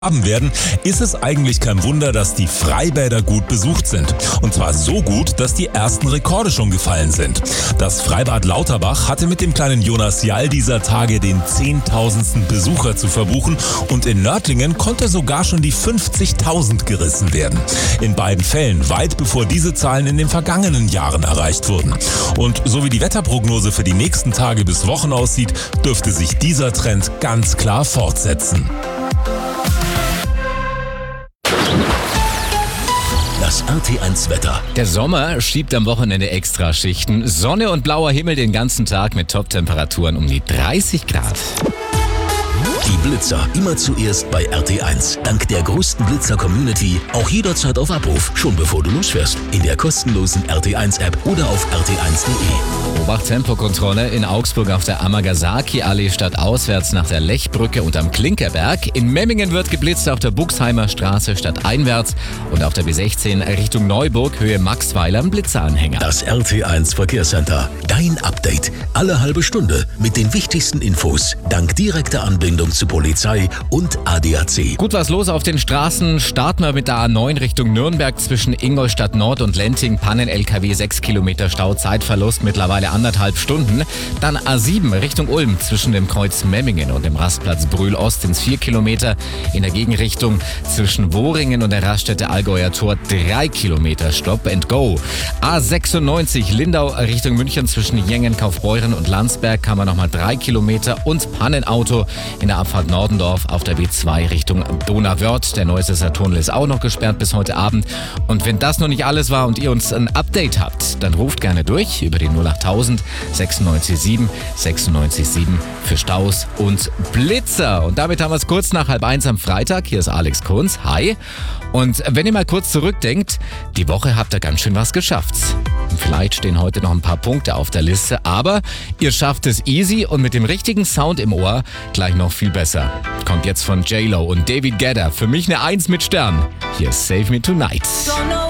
haben werden, ist es eigentlich kein Wunder, dass die Freibäder gut besucht sind. Und zwar so gut, dass die ersten Rekorde schon gefallen sind. Das Freibad Lauterbach hatte mit dem kleinen Jonas Jall dieser Tage den 10.000. Besucher zu verbuchen und in Nördlingen konnte sogar schon die 50.000 gerissen werden. In beiden Fällen weit bevor diese Zahlen in den vergangenen Jahren erreicht wurden. Und so wie die Wetterprognose für die nächsten Tage bis Wochen aussieht, dürfte sich dieser Trend ganz klar fortsetzen. Das RT1-Wetter. Der Sommer schiebt am Wochenende Extraschichten. Sonne und blauer Himmel den ganzen Tag mit Top-Temperaturen um die 30 Grad. Die Blitzer immer zuerst bei RT1. Dank der größten Blitzer-Community auch jederzeit auf Abruf, schon bevor du losfährst. In der kostenlosen RT1-App oder auf rt1.de. Obacht-Tempokontrolle in Augsburg auf der Amagasaki-Allee stadtauswärts nach der Lechbrücke und am Klinkerberg. In Memmingen wird geblitzt auf der Buxheimer Straße stadteinwärts und auf der B16 Richtung Neuburg Höhe Maxweiler am Blitzeranhänger. Das RT1 Verkehrscenter. Dein Update. Alle halbe Stunde mit den wichtigsten Infos. Dank direkter Anbindung zu Polizei und ADAC. Gut was los auf den Straßen. Starten wir mit der A9 Richtung Nürnberg zwischen Ingolstadt Nord und Lenting. Pannen-LKW 6 Kilometer Stau, Zeitverlust mittlerweile 1,5 Stunden. Dann A7 Richtung Ulm zwischen dem Kreuz Memmingen und dem Rastplatz Brühl-Ost ins 4 Kilometer. In der Gegenrichtung zwischen Wohringen und der Raststätte Allgäuer Tor 3 Kilometer Stop and Go. A96 Lindau Richtung München zwischen Jengen, Kaufbeuren und Landsberg kann man nochmal 3 Kilometer und Pannenauto in der Abfahrt Nordendorf auf der B2 Richtung Donauwörth. Der Neusässer Tunnel ist auch noch gesperrt bis heute Abend. Und wenn das noch nicht alles war und ihr uns ein Update habt, dann ruft gerne durch über die 08000 967 967 für Staus und Blitzer. Und damit haben wir es kurz nach 12:30 am Freitag. Hier ist Alex Kunz. Hi. Und wenn ihr mal kurz zurückdenkt, die Woche habt ihr ganz schön was geschafft. Vielleicht stehen heute noch ein paar Punkte auf der Liste, aber ihr schafft es easy und mit dem richtigen Sound im Ohr gleich noch viel besser. Kommt jetzt von J-Lo und David Guetta. Für mich eine 1 mit Stern. Hier ist Save Me Tonight.